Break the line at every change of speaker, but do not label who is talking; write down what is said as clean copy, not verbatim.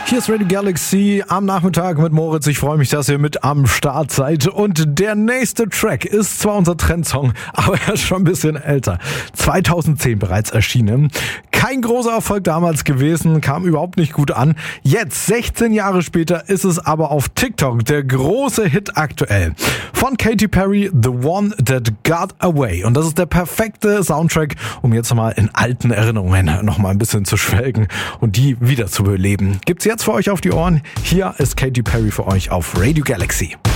Hier ist Radio Galaxy am Nachmittag mit Moritz. Ich freue mich, dass ihr mit am Start seid. Und der nächste Track ist zwar unser Trendsong, aber er ist schon ein bisschen älter. 2010 bereits erschienen. Kein großer Erfolg damals gewesen, kam überhaupt nicht gut an. Jetzt, 16 Jahre später, ist es aber auf TikTok der große Hit aktuell. Von Katy Perry, The One That Got Away. Und das ist der perfekte Soundtrack, um jetzt mal in alten Erinnerungen noch mal ein bisschen zu schwelgen und die wieder zu beleben. Gibt's jetzt für euch auf die Ohren. Hier ist Katy Perry für euch auf Radio Galaxy.